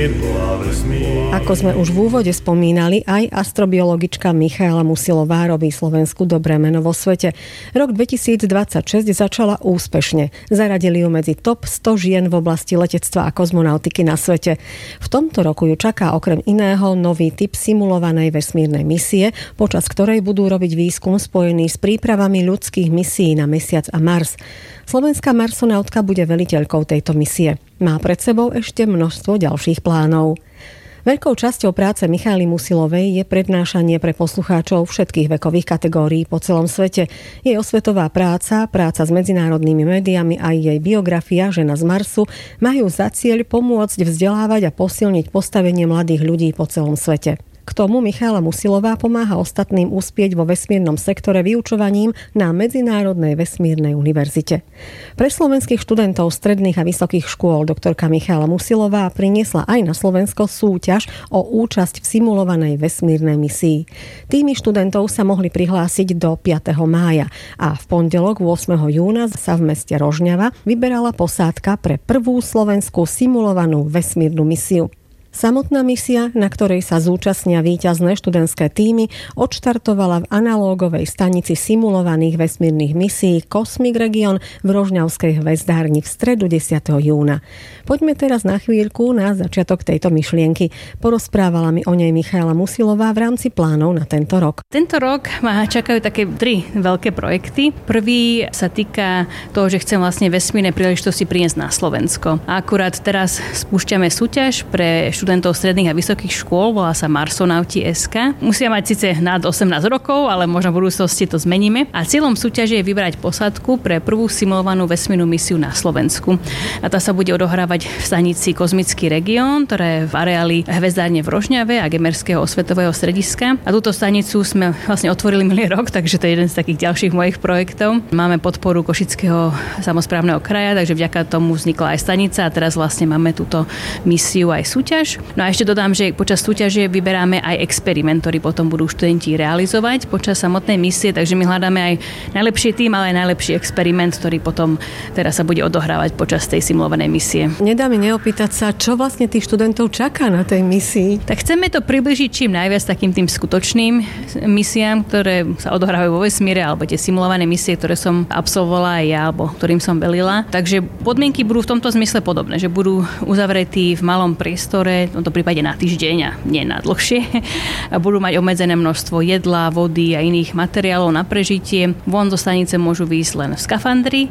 Ako sme už v úvode spomínali, aj astrobiologička Michaela Musilová robí Slovensku dobré meno vo svete. Rok 2026 začala úspešne. Zaradili ju medzi top 100 žien v oblasti letectva a kozmonautiky na svete. V tomto roku ju čaká okrem iného nový typ simulovanej vesmírnej misie, počas ktorej budú robiť výskum spojený s prípravami ľudských misií na Mesiac a Mars. Slovenská marsonautka bude veliteľkou tejto misie. Má pred sebou ešte množstvo ďalších plánov. Veľkou časťou práce Michaely Musilovej je prednášanie pre poslucháčov všetkých vekových kategórií po celom svete. Jej osvetová práca s medzinárodnými médiami a jej biografia Žena z Marsu majú za cieľ pomôcť vzdelávať a posilniť postavenie mladých ľudí po celom svete. K tomu Michaela Musilová pomáha ostatným uspieť vo vesmírnom sektore vyučovaním na Medzinárodnej vesmírnej univerzite. Pre slovenských študentov stredných a vysokých škôl doktorka Michaela Musilová priniesla aj na Slovensko súťaž o účasť v simulovanej vesmírnej misii. Tými študentov sa mohli prihlásiť do 5. mája a v pondelok 8. júna sa v meste Rožňava vyberala posádka pre prvú slovenskú simulovanú vesmírnu misiu. Samotná misia, na ktorej sa zúčastnia víťazné študentské tímy, odštartovala v analógovej stanici simulovaných vesmírnych misií Cosmic Region v Rožňavskej hvezdárni v stredu 10. júna. Poďme teraz na chvíľku na začiatok tejto myšlienky. Porozprávala mi o nej Michaela Musilová v rámci plánov na tento rok. Tento rok ma čakajú také 3 veľké projekty. Prvý sa týka toho, že chcem vlastne vesmírne príležitosti priniesť na Slovensko. A akurát teraz spúšťame súťaž pre študentov stredných a vysokých škôl, volá sa Marsonauti.sk. Musia mať síce nad 18 rokov, ale možno v budúcnosti to zmeníme. A cieľom súťaže je vybrať posádku pre prvú simulovanú vesmírnu misiu na Slovensku. A tá sa bude odohrávať v stanici Kozmický región, ktorá je v areáli hvezdárne v Rožňave a Gemerského osvetového strediska. A túto stanicu sme vlastne otvorili minulý rok, takže to je jeden z takých ďalších mojich projektov. Máme podporu Košického samosprávneho kraja, takže vďaka tomu vznikla aj stanica a teraz vlastne máme túto misiu aj súťaž. No a ešte dodám, že počas súťaže vyberáme aj experiment, ktorý potom budú študenti realizovať počas samotnej misie, takže my hľadáme aj najlepší tím, ale aj najlepší experiment, ktorý potom teraz sa bude odohrávať počas tej simulovanej misie. Nedá mi neopýtať sa, čo vlastne tých študentov čaká na tej misii? Tak chceme to približiť čím najviac takým tým skutočným misiám, ktoré sa odohrávajú vo vesmíre, alebo tie simulované misie, ktoré som absolvovala aj ja, alebo ktorým som velila. Takže podmienky budú v tomto zmysle podobné, že budú uzavretí v malom priestore, v tomto prípade na týždeň a nie na dlhšie. Budú mať obmedzené množstvo jedla, vody a iných materiálov na prežitie. Von zo stanice môžu výjsť len v skafandri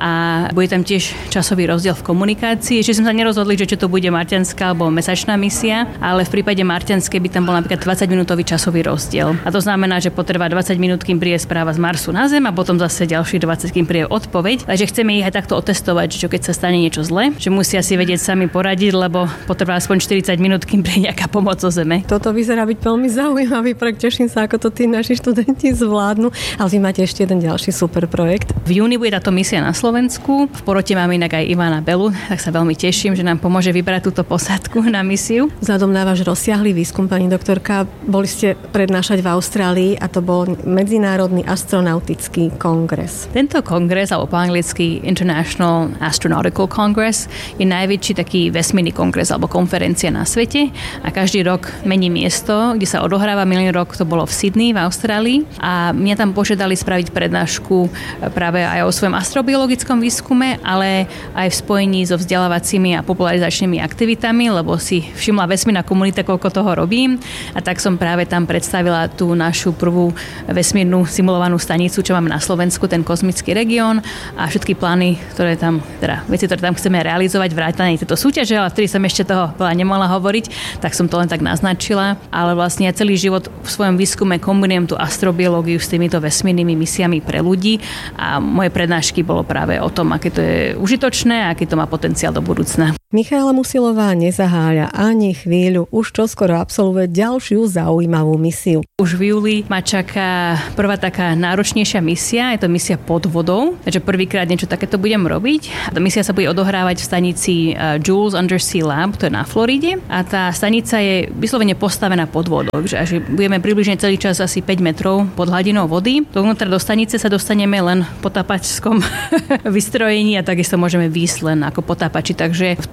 a bude tam tiež časový rozdiel v komunikácii. Ešte sme sa nerozhodli, že či to bude marťanská alebo mesačná misia, ale v prípade marťanskej by tam bol napríklad 20-minútový časový rozdiel. A to znamená, že potrvá 20 minút, kým príde správa z Marsu na Zem a potom zase ďalších 20, kým príde odpoveď. Takže chceme ich aj takto otestovať, že čo keď sa stane niečo zlé, že musia si vedieť sami poradiť, lebo potrvá aspoň 40 minút, kým príde nejaká pomoc zo Zeme. Toto vyzerá byť veľmi zaujímavý projekt. Teším sa, ako to tí naši študenti zvládnu. Ale vy máte ešte jeden ďalší super projekt. V júni bude táto misia na Slovensku. V porote máme inak aj Ivana Belu, tak sa veľmi teším, že nám pomôže vybrať túto posádku na misiu. Vzhľadom na váš rozsiahly výskum, pani doktorka, boli ste prednášať v Austrálii a to bol Medzinárodný astronautický kongres. Tento kongres, alebo po anglicky International Astronautical Congress, je najväčší taký vesmírny kongres alebo konferencia na svete a každý rok mení miesto, kde sa odohráva. Minulý rok to bolo v Sydney v Austrálii a mňa tam požiadali spraviť prednášku práve aj o svojom astrobiologickom výskume, ale aj v spojení so vzdelávacími a popularizačnými aktivitami, lebo si všimla vesmírna komunita, koľko toho robím a tak som práve tam predstavila tú našu prvú vesmírnu simulovanú stanicu, čo máme na Slovensku, ten kozmický región a všetky plány, veci, ktoré tam chceme realizovať, vrátane tejto súťaže, ale vtedy som ešte toho veľa nemohla hovoriť, tak som to len tak naznačila, ale vlastne ja celý život v svojom výskume kombinujem tú astrobiológiu s týmito vesmírnymi misiami pre ľudí a moje prednášky bolo práve o tom, aké to je užitočné a aký to má potenciál do budúcna. Michaela Musilová nezaháľa ani chvíľu, už čoskoro absolvuje ďalšiu zaujímavú misiu. Už v júli ma čaká prvá taká náročnejšia misia, je to misia pod vodou, takže prvýkrát niečo takéto budem robiť. Tá misia sa bude odohrávať v stanici Jules Undersea Lab, to je na Floride a tá stanica je vyslovene postavená pod vodou, takže budeme približne celý čas asi 5 metrov pod hladinou vody. Dovnútra do stanice sa dostaneme len v potápačskom vystrojení a takisto môžeme výjsť len ako potápači, takže v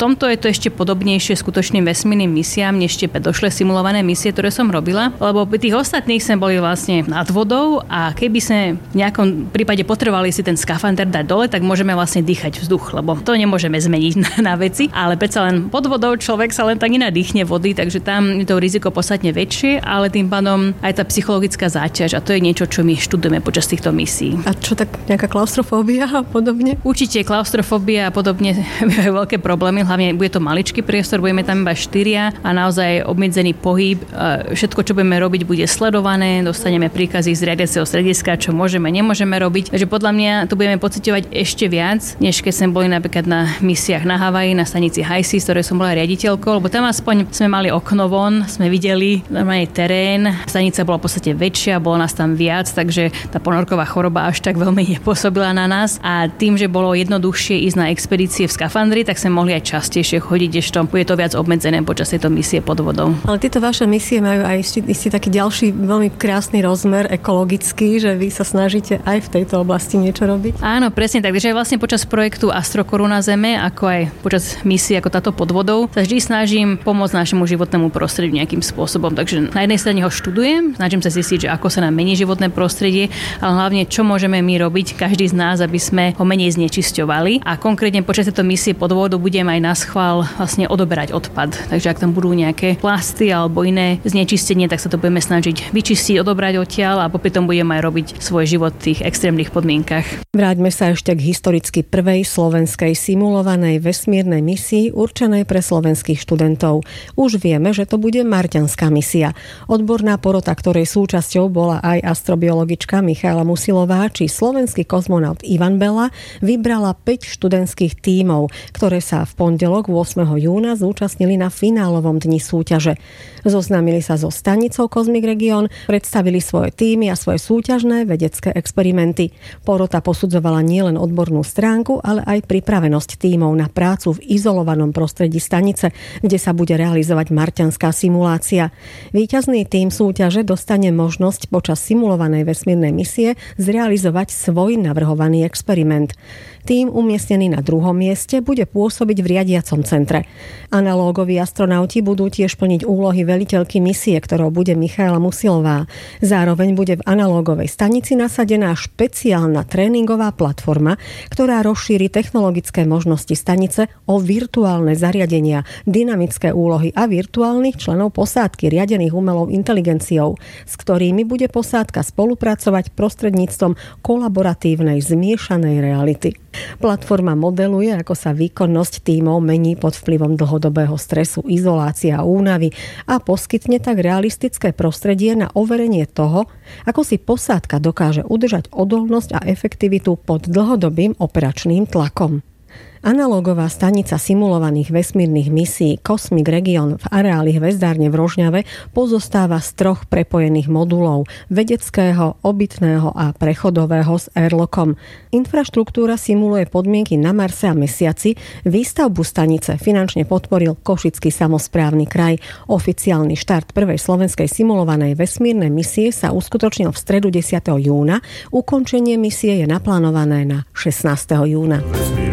tomto je to ešte podobnejšie skutočným vesmírnym misiám, než tie predošlé simulované misie, ktoré som robila, lebo pri tých ostatných sme boli vlastne nad vodou a keby sme v nejakom prípade potrebovali si ten skafander dať dole, tak môžeme vlastne dýchať vzduch, lebo to nemôžeme zmeniť na veci, ale predsa len pod vodou človek sa len tak nenadýchne vody, takže tam je to riziko podstatne väčšie, ale tým pádom aj tá psychologická záťaž a to je niečo, čo my študujeme počas týchto misií. A čo tak nejaká klaustrofóbia a podobne? Určite klaustrofóbia a podobne majú veľké problémy, hlavne bude to maličký priestor, budeme tam iba 4 a naozaj obmedzený pohyb. Všetko, čo budeme robiť, bude sledované, dostaneme príkazy z riadiaceho strediska, čo môžeme, nemôžeme robiť. Takže podľa mňa to budeme pociťovať ešte viac, než keď sme boli napríklad na misiách na Havaji, na stanici Hi-Seas, ktorej som bola riaditeľkou, lebo tam aspoň sme mali okno von, sme videli normálny terén, stanica bola v podstate väčšia, bolo nás tam viac, takže tá ponorková choroba až tak veľmi nepôsobila na nás a tým, že bolo jednoduchšie ísť na expedície v skafandri, tak sme mohli aj častejšie chodiť, ešte bude to viac obmedzené počas tejto misie pod vodou. Ale tieto vaše misie majú aj ešte taký ďalší veľmi krásny rozmer ekologický, že vy sa snažíte aj v tejto oblasti niečo robiť? Áno, presne tak. Takže aj vlastne počas projektu Astrokoruna Zeme, ako aj počas misie ako táto pod vodou, sa vždy snažím pomôcť našemu životnému prostrediu nejakým spôsobom. Takže na jednej strane ho študujem, snažím sa zistiť, že ako sa nám mení životné prostredie, ale hlavne čo môžeme my robiť, každý z nás, aby sme ho menej znečisťovali. A konkrétne počas tejto misie pod vodou budem aj na schvál vlastne odoberať odpad. Takže ak tam budú nejaké plasty alebo iné znečistenie, tak sa to budeme snažiť vyčistiť, odobrať odtiaľ a popri tom budeme aj robiť svoj život v tých extrémnych podmienkach. Vráťme sa ešte k historicky prvej slovenskej simulovanej vesmírnej misii určenej pre slovenských študentov. Už vieme, že to bude marťanská misia. Odborná porota, ktorej súčasťou bola aj astrobiologička Michaela Musilová či slovenský kozmonaut Ivan Bela, vybrala 5 študentských tímov, ktoré sa v pondelok 8. júna zúčastnili na finálovom dni súťaže. Zoznámili sa so stanicou Cosmic Region, predstavili svoje tímy a svoje súťažné vedecké experimenty. Porota posudzovala nielen odbornú stránku, ale aj pripravenosť tímov na prácu v izolovanom prostredí stanice, kde sa bude realizovať marťanská simulácia. Víťazný tím súťaže dostane možnosť počas simulovanej vesmírnej misie zrealizovať svoj navrhovaný experiment. Tím umiestnený na druhom mieste bude pôsobiť v riadiacom centre. Analógoví astronauti budú tiež plniť úlohy veliteľky misie, ktorou bude Michaela Musilová. Zároveň bude v analógovej stanici nasadená špeciálna tréningová platforma, ktorá rozšíri technologické možnosti stanice o virtuálne zariadenia, dynamické úlohy a virtuálnych členov posádky riadených umelou inteligenciou, s ktorými bude posádka spolupracovať prostredníctvom kolaboratívnej zmiešanej reality. Platforma modeluje, ako sa výkonnosť tímov mení pod vplyvom dlhodobého stresu, izolácie a únavy a poskytne tak realistické prostredie na overenie toho, ako si posádka dokáže udržať odolnosť a efektivitu pod dlhodobým operačným tlakom. Analógová stanica simulovaných vesmírnych misií Cosmic Region v areáli hvezdárne v Rožňave pozostáva z 3 prepojených modulov vedeckého, obytného a prechodového s airlockom. Infraštruktúra simuluje podmienky na Marse a Mesiaci. Výstavbu stanice finančne podporil Košický samosprávny kraj. Oficiálny štart prvej slovenskej simulovanej vesmírnej misie sa uskutočnil v stredu 10. júna. Ukončenie misie je naplánované na 16. júna.